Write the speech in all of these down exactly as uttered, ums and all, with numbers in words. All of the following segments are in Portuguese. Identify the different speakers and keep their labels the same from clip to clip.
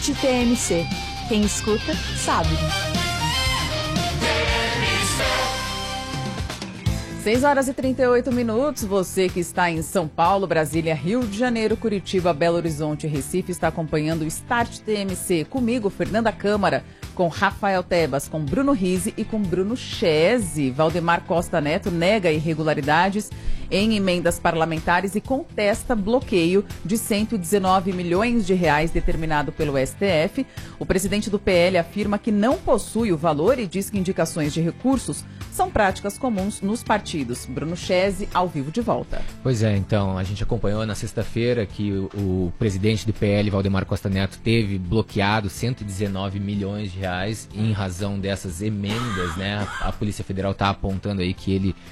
Speaker 1: T M C. Quem escuta, sabe.
Speaker 2: seis horas e trinta e oito minutos, você que está em São Paulo, Brasília, Rio de Janeiro, Curitiba, Belo Horizonte e Recife está acompanhando o Start T M C comigo, Fernanda Câmara, com Rafael Tebas, com Bruno Rizzi e com Bruno Chese. Valdemar Costa Neto nega irregularidades em emendas parlamentares e contesta bloqueio de cento e dezenove milhões de reais determinado pelo S T F. O presidente do P L afirma que não possui o valor e diz que indicações de recursos são práticas comuns nos partidos. Bruno Chese, ao vivo de volta.
Speaker 3: Pois é, então, a gente acompanhou na sexta-feira que o, o presidente do P L, Valdemar Costa Neto, teve bloqueado cento e dezenove milhões de reais em razão dessas emendas, né? A, a Polícia Federal está apontando aí que ele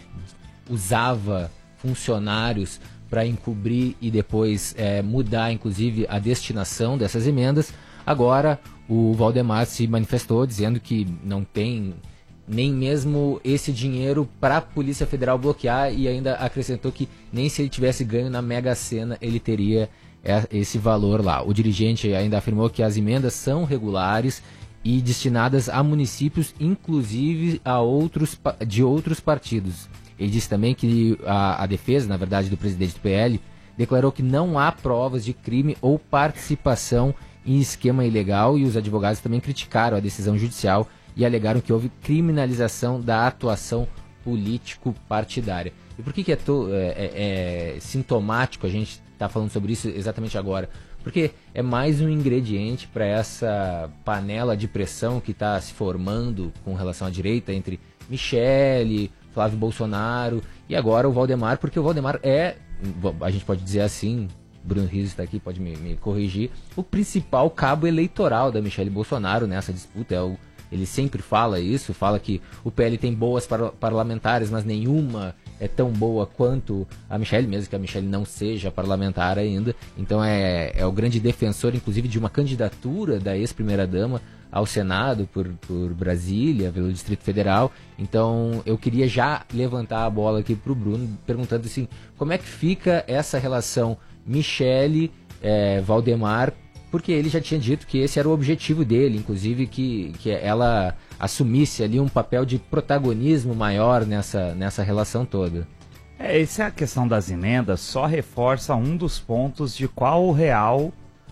Speaker 3: usava funcionários para encobrir e depois é, mudar, inclusive, a destinação dessas emendas. Agora, o Valdemar se manifestou dizendo que não tem nem mesmo esse dinheiro para a Polícia Federal bloquear e ainda acrescentou que nem se ele tivesse ganho na Mega Sena ele teria esse valor lá. O dirigente ainda afirmou que as emendas são regulares e destinadas a municípios, inclusive a outros, de outros partidos. Ele disse também que a, a defesa, na verdade, do presidente do P L, declarou que não há provas de crime ou participação em esquema ilegal e os advogados também criticaram a decisão judicial e alegaram que houve criminalização da atuação político-partidária. E por que, que é, to, é, é, é sintomático a gente estar tá falando sobre isso exatamente agora? Porque é mais um ingrediente para essa panela de pressão que está se formando com relação à direita entre Michele, Flávio Bolsonaro e agora o Valdemar, porque o Valdemar é, a gente pode dizer assim, Bruno Rizzi está aqui, pode me, me corrigir, o principal cabo eleitoral da Michele Bolsonaro nessa disputa. É o Ele sempre fala isso, fala que o P L tem boas par- parlamentares, mas nenhuma é tão boa quanto a Michele, mesmo que a Michele não seja parlamentar ainda. Então é, é o grande defensor, inclusive, de uma candidatura da ex-primeira-dama ao Senado por, por Brasília, pelo Distrito Federal. Então eu queria já levantar a bola aqui para o Bruno, perguntando assim, como é que fica essa relação Michele, é, Valdemar, porque ele já tinha dito que esse era o objetivo dele, inclusive que, que ela assumisse ali um papel de protagonismo maior nessa, nessa relação toda.
Speaker 4: É, essa é a questão das emendas, só reforça um dos pontos de qual o real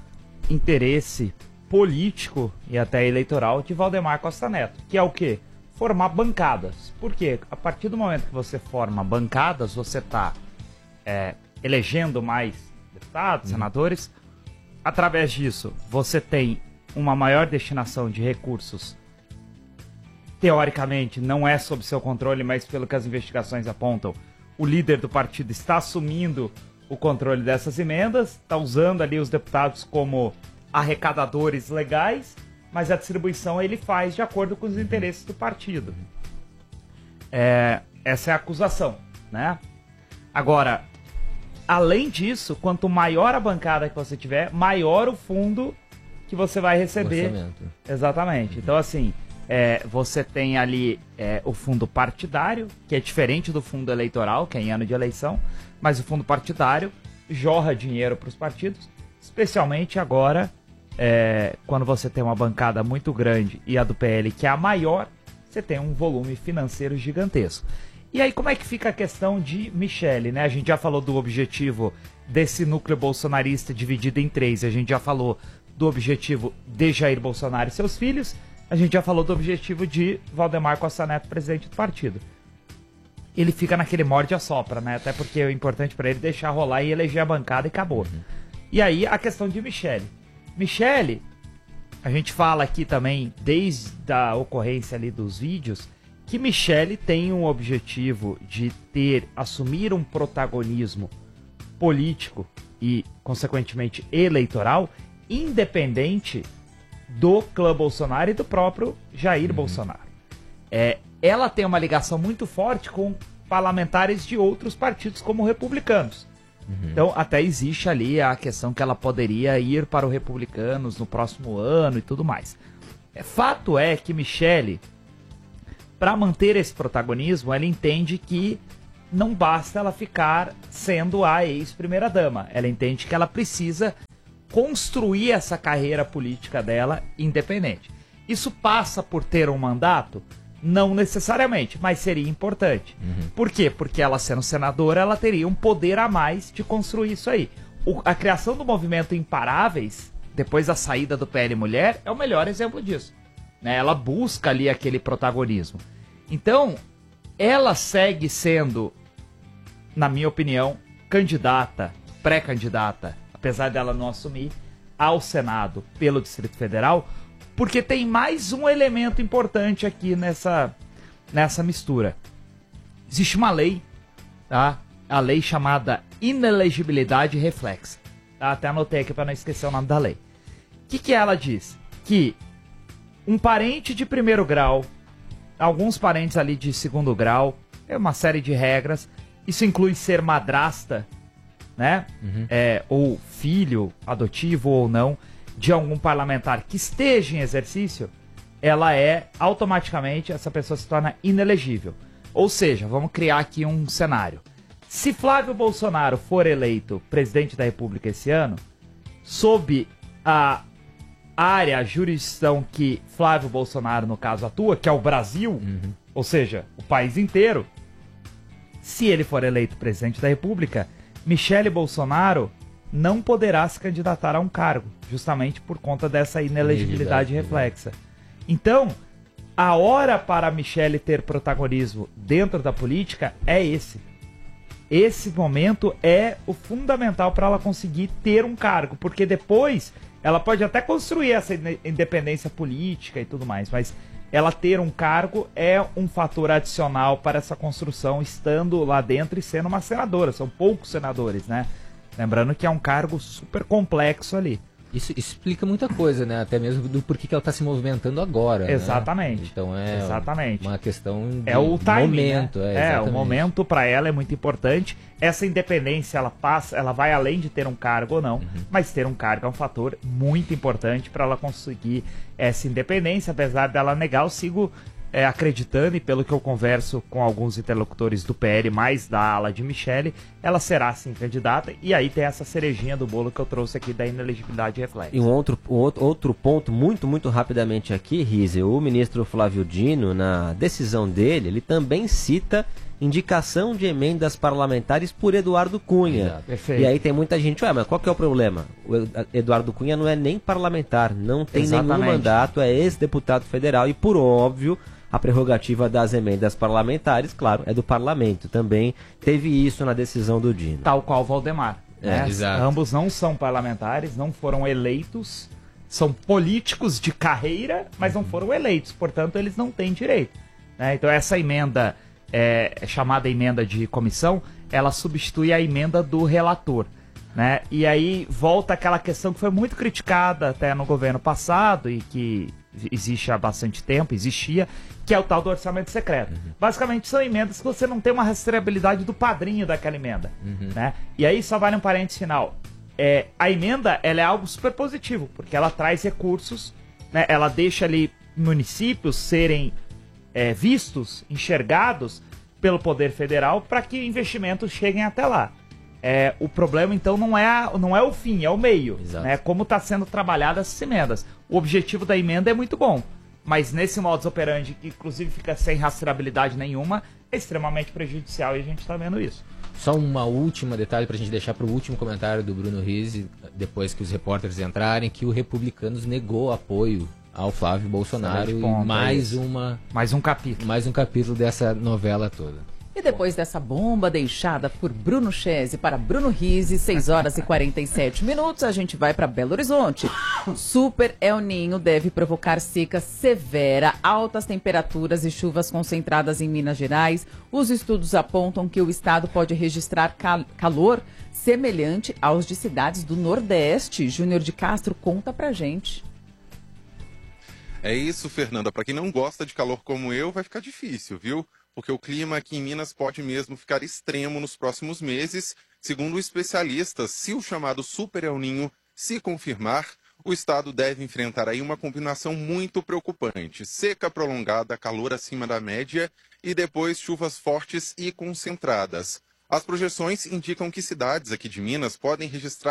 Speaker 4: interesse político e até eleitoral de Valdemar Costa Neto, que é o quê? Formar bancadas. Porque a partir do momento que você forma bancadas, você está é, elegendo mais deputados, uhum. senadores. Através disso, você tem uma maior destinação de recursos. Teoricamente, não é sob seu controle, mas pelo que as investigações apontam, o líder do partido está assumindo o controle dessas emendas, está usando ali os deputados como arrecadadores legais, mas a distribuição ele faz de acordo com os interesses do partido. É, essa é a acusação, né? Agora, além disso, quanto maior a bancada que você tiver, maior o fundo que você vai receber.
Speaker 3: Orçamento.
Speaker 4: Exatamente. Uhum. Então, assim, é, você tem ali é, o fundo partidário, que é diferente do fundo eleitoral, que é em ano de eleição, mas o fundo partidário jorra dinheiro para os partidos, especialmente agora, é, quando você tem uma bancada muito grande e a do P L, que é a maior, você tem um volume financeiro gigantesco. E aí, como é que fica a questão de Michele, né? A gente já falou do objetivo desse núcleo bolsonarista dividido em três. A gente já falou do objetivo de Jair Bolsonaro e seus filhos. A gente já falou do objetivo de Valdemar Costa Neto, presidente do partido. Ele fica naquele morde-a-sopra, né? Até porque o importante para ele é deixar rolar e eleger a bancada e acabou. Uhum. E aí, a questão de Michele. Michele, a gente fala aqui também, desde a ocorrência ali dos vídeos, que Michele tem um objetivo de ter, assumir um protagonismo político e, consequentemente, eleitoral, independente do clã Bolsonaro e do próprio Jair uhum. Bolsonaro. É, ela tem uma ligação muito forte com parlamentares de outros partidos, como republicanos. Uhum. Então, até existe ali a questão que ela poderia ir para os republicanos no próximo ano e tudo mais. É, fato é que Michele, para manter esse protagonismo, ela entende que não basta ela ficar sendo a ex-primeira-dama. Ela entende que ela precisa construir essa carreira política dela independente. Isso passa por ter um mandato? Não necessariamente, mas seria importante.
Speaker 3: Uhum.
Speaker 4: Por quê? Porque ela sendo senadora, ela teria um poder a mais de construir isso aí. O, a criação do movimento Imparáveis, depois da saída do P L Mulher, é o melhor exemplo disso. Né? Ela busca ali aquele protagonismo. Então, ela segue sendo, na minha opinião, candidata, pré-candidata, apesar dela não assumir, ao Senado pelo Distrito Federal, porque tem mais um elemento importante aqui nessa, nessa mistura. Existe uma lei, tá? A lei chamada inelegibilidade reflexa. Tá? Até anotei aqui para não esquecer o nome da lei. O que, que ela diz? Que um parente de primeiro grau, alguns parentes ali de segundo grau, é uma série de regras. Isso inclui ser madrasta, né? Uhum. É, ou filho adotivo ou não, de algum parlamentar que esteja em exercício, ela é automaticamente, essa pessoa se torna inelegível. Ou seja, vamos criar aqui um cenário. Se Flávio Bolsonaro for eleito presidente da República esse ano, sob a área, a jurisdição que Flávio Bolsonaro, no caso, atua, que é o Brasil, uhum. ou seja, o país inteiro, se ele for eleito presidente da República, Michele Bolsonaro não poderá se candidatar a um cargo, justamente por conta dessa inelegibilidade reflexa. Então, a hora para a Michele ter protagonismo dentro da política é esse. Esse momento é o fundamental para ela conseguir ter um cargo, porque depois ela pode até construir essa independência política e tudo mais, mas ela ter um cargo é um fator adicional para essa construção, estando lá dentro e sendo uma senadora. São poucos senadores, né? Lembrando que é um cargo super complexo ali.
Speaker 3: Isso explica muita coisa, né? Até mesmo do porquê que ela está se movimentando agora.
Speaker 4: Exatamente.
Speaker 3: Né? Então é
Speaker 4: exatamente.
Speaker 3: uma questão de
Speaker 4: é o timing,
Speaker 3: momento.
Speaker 4: Né?
Speaker 3: É,
Speaker 4: é o momento para ela é muito importante. Essa independência, ela passa, ela vai além de ter um cargo ou não, uhum. mas ter um cargo é um fator muito importante para ela conseguir essa independência. Apesar dela negar, eu sigo é, acreditando, e pelo que eu converso com alguns interlocutores do P L, mais da ala de Michele, ela será sim candidata, e aí tem essa cerejinha do bolo que eu trouxe aqui da inelegibilidade reflexa.
Speaker 5: E um outro, um outro, outro ponto, muito, muito rapidamente aqui, Rize, o ministro Flávio Dino, na decisão dele, ele também cita indicação de emendas parlamentares por Eduardo Cunha.
Speaker 4: Perfeito.
Speaker 5: E aí tem muita gente, ué, mas qual que é o problema? O Eduardo Cunha não é nem parlamentar, não tem Exatamente. nenhum mandato, é ex-deputado federal e, por óbvio, a prerrogativa das emendas parlamentares, claro, é do parlamento. Também teve isso na decisão do Dino.
Speaker 4: Tal qual Valdemar.
Speaker 3: É,
Speaker 4: né?
Speaker 3: exato.
Speaker 4: Ambos não são parlamentares, não foram eleitos, são políticos de carreira, mas não foram eleitos, portanto eles não têm direito. Né? Então essa emenda, é, chamada emenda de comissão, ela substitui a emenda do relator. Né? E aí volta aquela questão que foi muito criticada até no governo passado e que existe há bastante tempo, existia, que é o tal do orçamento secreto. Uhum. Basicamente são emendas que você não tem uma rastreabilidade do padrinho daquela emenda. Uhum. Né? E aí só vale um parênteses final. É, a emenda ela é algo super positivo, porque ela traz recursos, né? Ela deixa ali municípios serem é, vistos, enxergados pelo poder federal para que investimentos cheguem até lá. É, o problema, então, não é, a, não é o fim, é o meio. Né? Como está sendo trabalhada essas emendas. O objetivo da emenda é muito bom, mas nesse modus operandi, que inclusive fica sem rastreabilidade nenhuma, é extremamente prejudicial e a gente está vendo isso.
Speaker 3: Só uma última detalhe para a gente deixar para o último comentário do Bruno Rize, depois que os repórteres entrarem, que o Republicanos negou apoio ao Flávio Bolsonaro. E mais, é uma,
Speaker 4: mais um capítulo.
Speaker 3: Mais um capítulo dessa novela toda.
Speaker 2: E depois dessa bomba deixada por Bruno Chese para Bruno Rize, seis horas e quarenta e sete minutos, a gente vai para Belo Horizonte. Super El Ninho deve provocar seca severa, altas temperaturas e chuvas concentradas em Minas Gerais. Os estudos apontam que o estado pode registrar cal- calor semelhante aos de cidades do Nordeste. Júnior de Castro conta pra gente.
Speaker 6: É isso, Fernanda. Para quem não gosta de calor como eu, vai ficar difícil, viu? Porque o clima aqui em Minas pode mesmo ficar extremo nos próximos meses. Segundo especialistas, se o chamado Super El Ninho se confirmar, o estado deve enfrentar aí uma combinação muito preocupante. Seca prolongada, calor acima da média e depois chuvas fortes e concentradas. As projeções indicam que cidades aqui de Minas podem registrar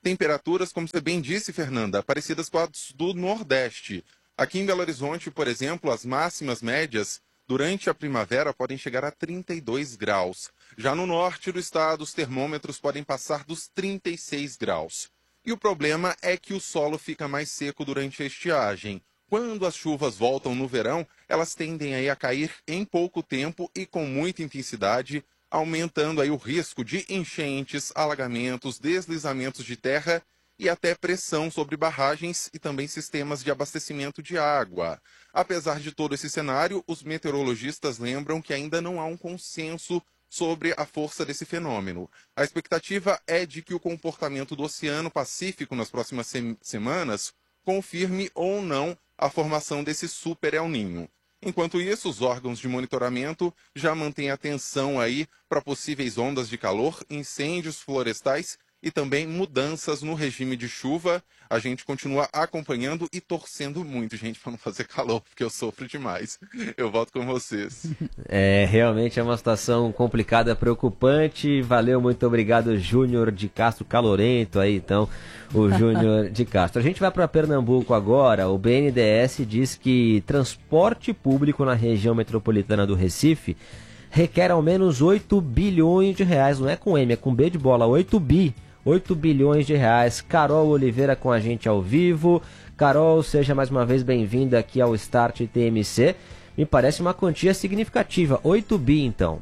Speaker 6: Temperaturas, como você bem disse, Fernanda, parecidas com as do Nordeste. Aqui em Belo Horizonte, por exemplo, as máximas médias durante a primavera podem chegar a trinta e dois graus. Já no norte do estado, os termômetros podem passar dos trinta e seis graus. E o problema é que o solo fica mais seco durante a estiagem. Quando as chuvas voltam no verão, elas tendem aí a cair em pouco tempo e com muita intensidade, aumentando aí o risco de enchentes, alagamentos, deslizamentos de terra e até pressão sobre barragens e também sistemas de abastecimento de água. Apesar de todo esse cenário, os meteorologistas lembram que ainda não há um consenso sobre a força desse fenômeno. A expectativa é de que o comportamento do Oceano Pacífico nas próximas se- semanas confirme ou não a formação desse super El Niño. Enquanto isso, os órgãos de monitoramento já mantêm atenção aí para possíveis ondas de calor, incêndios florestais e também mudanças no regime de chuva. A gente continua acompanhando e torcendo muito, gente, para não fazer calor, porque eu sofro demais. Eu volto com vocês.
Speaker 5: É, realmente é uma situação complicada, preocupante. Valeu, muito obrigado, Júnior de Castro, calorento aí, então, o Júnior de Castro. A gente vai para Pernambuco agora. O B N D E S diz que transporte público na região metropolitana do Recife requer ao menos oito bilhões de reais. Não é com M, é com B de bola, oito bi. oito bilhões de reais. Carol Oliveira com a gente ao vivo. Carol, seja mais uma vez bem-vinda aqui ao Start T M C. Me parece uma quantia significativa, oito bi então.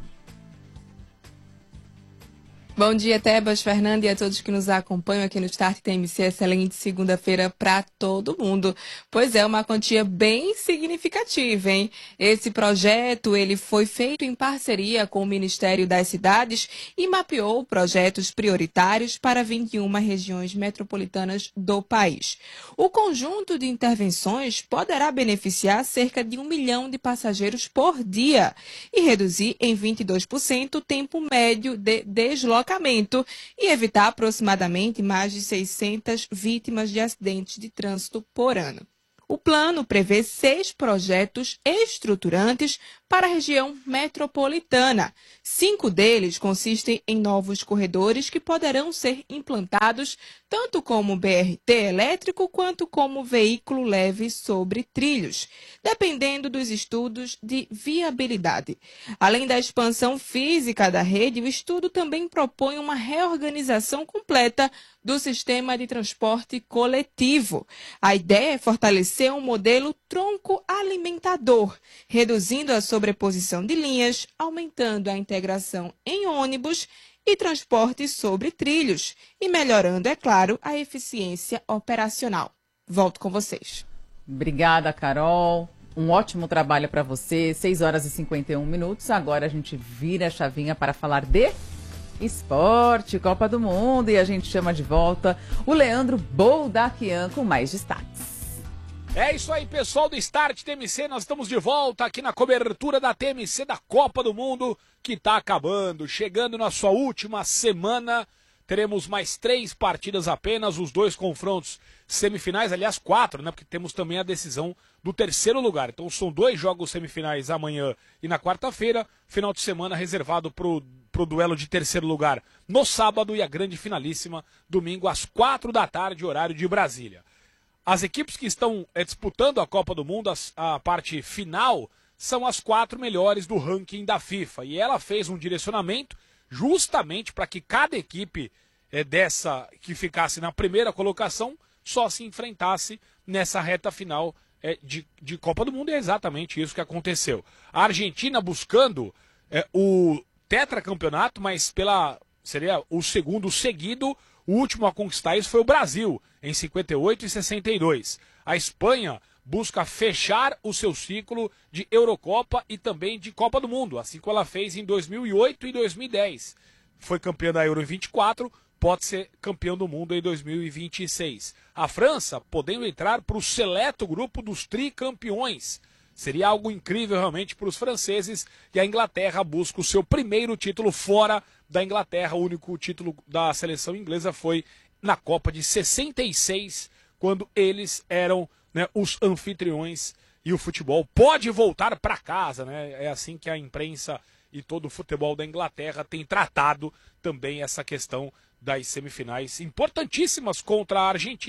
Speaker 7: Bom dia, Tebas, Fernanda e a todos que nos acompanham aqui no Start T M C. Excelente segunda-feira para todo mundo. Pois é, uma quantia bem significativa, hein? Esse projeto ele foi feito em parceria com o Ministério das Cidades e mapeou projetos prioritários para vinte e uma regiões metropolitanas do país. O conjunto de intervenções poderá beneficiar cerca de um milhão de passageiros por dia e reduzir em vinte e dois por cento o tempo médio de deslocamento e evitar aproximadamente mais de seiscentas vítimas de acidentes de trânsito por ano. O plano prevê seis projetos estruturantes para a região metropolitana. Cinco deles consistem em novos corredores que poderão ser implantados tanto como B R T elétrico quanto como veículo leve sobre trilhos, dependendo dos estudos de viabilidade. Além da expansão física da rede, o estudo também propõe uma reorganização completa do sistema de transporte coletivo. A ideia é fortalecer um modelo tronco alimentador, reduzindo a sobreposição de linhas, aumentando a integração em ônibus e transporte sobre trilhos e melhorando, é claro, a eficiência operacional. Volto com vocês.
Speaker 2: Obrigada, Carol. Um ótimo trabalho para você. seis horas e cinquenta e um minutos. Agora a gente vira a chavinha para falar de esporte, Copa do Mundo, e a gente chama de volta o Leandro Boldaquian com mais destaques.
Speaker 8: É isso aí, pessoal do Start T M C, nós estamos de volta aqui na cobertura da T M C da Copa do Mundo, que está acabando, chegando na sua última semana. Teremos mais três partidas apenas, os dois confrontos semifinais, aliás, quatro, né? Porque temos também a decisão do terceiro lugar. Então são dois jogos semifinais amanhã e na quarta-feira, final de semana reservado para o duelo de terceiro lugar no sábado e a grande finalíssima domingo às quatro da tarde, horário de Brasília. As equipes que estão é, disputando a Copa do Mundo, a, a parte final, são as quatro melhores do ranking da FIFA. E ela fez um direcionamento justamente para que cada equipe é, dessa que ficasse na primeira colocação só se enfrentasse nessa reta final é, de, de Copa do Mundo. E é exatamente isso que aconteceu. A Argentina buscando é, o tetracampeonato, mas pela seria o segundo seguido. O último a conquistar isso foi o Brasil, em cinquenta e oito e sessenta e dois. A Espanha busca fechar o seu ciclo de Eurocopa e também de Copa do Mundo, assim como ela fez em dois mil e oito e dois mil e dez. Foi campeã da Euro em vinte e quatro, pode ser campeão do mundo em dois mil e vinte e seis. A França podendo entrar para o seleto grupo dos tricampeões. Seria algo incrível realmente para os franceses, e a Inglaterra busca o seu primeiro título fora da Inglaterra. O único título da seleção inglesa foi na Copa de sessenta e seis, quando eles eram, né, os anfitriões, e o futebol pode voltar para casa, né? É assim que a imprensa e todo o futebol da Inglaterra tem tratado também essa questão das semifinais importantíssimas contra a Argentina.